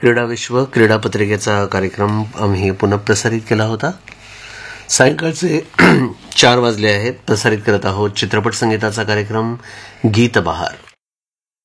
क्रीडा विश्व क्रीडा पत्रिकेचा कार्यक्रम आम्ही पुन्हा प्रसारित केला होता. सायंकाळचे 4 वाजले आहेत. प्रसारित करत आहोत चित्रपट संगीताचा कार्यक्रम गीत बहार.